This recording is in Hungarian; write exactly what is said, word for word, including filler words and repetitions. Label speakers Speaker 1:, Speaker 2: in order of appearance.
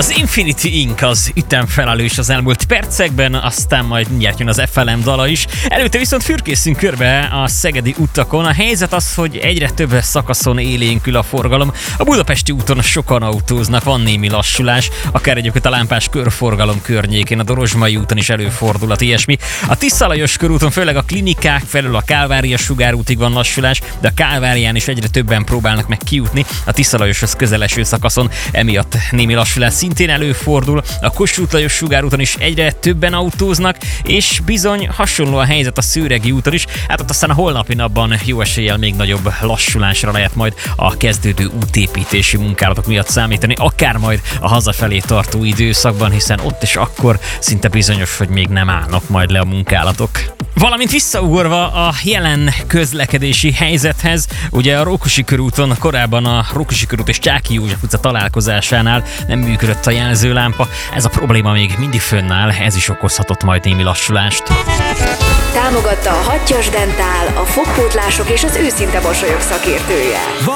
Speaker 1: Az Infinity Inc. az ütemfelelős az elmúlt percekben, aztán majd mindjárt jön az ef el em dala is. Előtte viszont fürkészünk körbe a szegedi utakon. A helyzet az, hogy egyre több szakaszon élénkül a forgalom. A budapesti úton sokan autóznak, van némi lassulás, akár egyébként a lámpás körforgalom környékén, a Dorozsmai úton is előfordulhat ilyesmi. A Tisza-Lajos körúton, főleg a klinikák felől a Kálvária sugárútig van lassulás, de a Kálvárián is egyre többen próbálnak meg kijutni. A Tisza-Lajoshoz közeleső szakaszon emiatt némi lassulás szintén előfordul. A Kossuth-Lajos sugárúton is egyre többen autóznak, és bizony hasonló a helyzet a Szőregi úton is. Hát ott aztán a holnapi napban jó eséllyel még nagyobb lassulásra lehet majd a kezdődő útépítési munkálatok miatt számítani, akár majd a hazafelé tartó időszakban, hiszen ott is akkor szinte bizonyos, hogy még nem állnak majd le a munkálatok. Valamint visszaugorva a jelen közlekedési helyzethez, ugye a Rókusi körúton korábban a Rókusi körút és Csáky József utca találkozásánál nem működött a jelzőlámpa. Ez a probléma még mindig fönnáll, ez is okozhatott majd némi lassulást.
Speaker 2: Támogatta a Hattyas Dentál, a fogpótlások és az őszinte mosolyok szakértője.